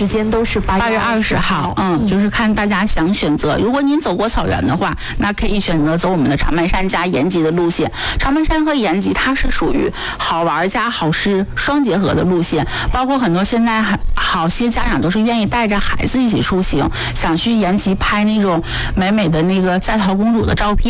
时间都是8月20号。 就是看大家想选择。如果您走过草原的话，那可以选择走我们的长白山加延吉的路线。长白山和延吉它是属于好玩加好吃双结合的路线，包括很多现在好些家长都是愿意带着孩子一起出行，想去延吉拍那种美美的那个在逃公主的照片。